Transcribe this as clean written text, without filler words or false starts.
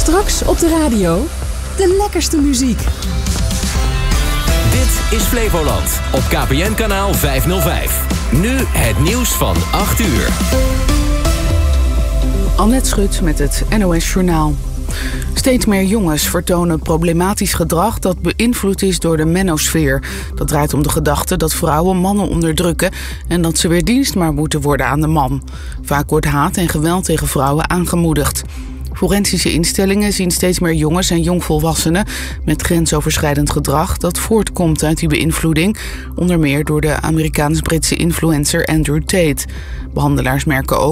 Straks op de radio de lekkerste muziek. Dit is Flevoland op KPN kanaal 505. Nu het nieuws van 8 uur. Annette Schut met het NOS Journaal. Steeds meer jongens vertonen problematisch gedrag dat beïnvloed is door de menosfeer. Dat draait om de gedachte dat vrouwen mannen onderdrukken en dat ze weer dienstbaar moeten worden aan de man. Vaak wordt haat en geweld tegen vrouwen aangemoedigd. Forensische instellingen zien steeds meer jongens en jongvolwassenen met grensoverschrijdend gedrag dat voortkomt uit die beïnvloeding, onder meer door de Amerikaans-Britse influencer Andrew Tate. Behandelaars merken ook